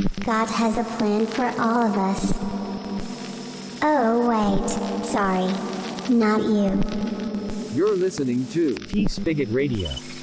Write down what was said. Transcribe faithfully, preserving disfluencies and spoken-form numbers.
God has a plan for all of us. Oh wait, sorry. Not you. You're listening to T-Spigot Radio.